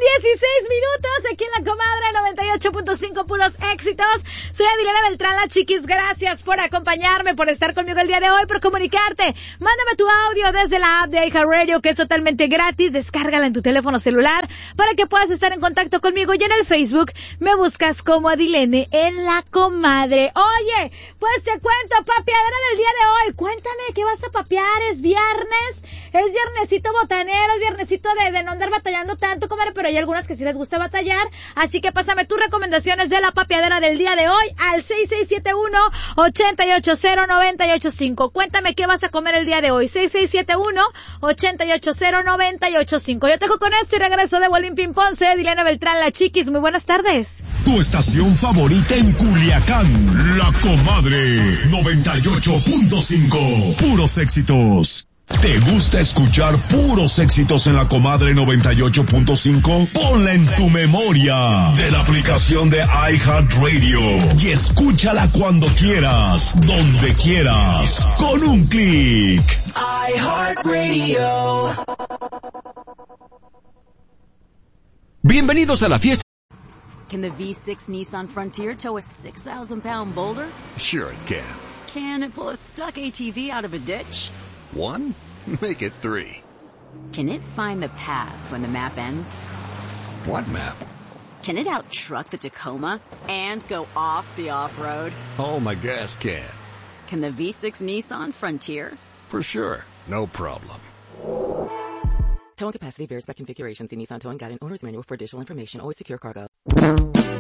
16 aquí en La Comadre 98.5, puros éxitos. Soy Adilena Beltrán, la chiquis. Gracias por acompañarme, por estar conmigo el día de hoy, por comunicarte. Mándame tu audio desde la app de iHeartRadio, que es totalmente gratis. Descárgala en tu teléfono celular para que puedas estar en contacto conmigo. Y en el Facebook me buscas como Adilene en La Comadre. Oye, pues te cuento, papeadera del día de hoy. Cuéntame, ¿qué vas a papear? Es viernes, es viernesito botanero, es viernesito de no andar batallando tanto, comadre, pero hay algunas que sí les gusta batallar, así que pásame tus recomendaciones de la papeadera del día de hoy al 6671-880985. Cuéntame qué vas a comer el día de hoy, 6671-880985. Yo te dejo con esto y regreso de Bolín Ponce, Adilena Beltrán, la chiquis. Muy buenas tardes. Tu estación favorita en Culiacán, La Comadre 98.5. Puros éxitos. ¿Te gusta escuchar puros éxitos en La Comadre 98.5? Ponla en tu memoria de la aplicación de iHeartRadio y escúchala cuando quieras, donde quieras, con un clic. iHeartRadio. Bienvenidos a la fiesta. Can the V6 Nissan Frontier tow a 6,000-pound boulder? Sure it can. Can it pull a stuck ATV out of a ditch? 1? Make it 3. Can it find the path when the map ends? What map? Can it out-truck the Tacoma and go off the off-road? Oh, my gas can. Can the V6 Nissan Frontier? For sure. No problem. Towing capacity varies by configuration. See Nissan Towing Guide and Owner's Manual for additional information. Always secure cargo.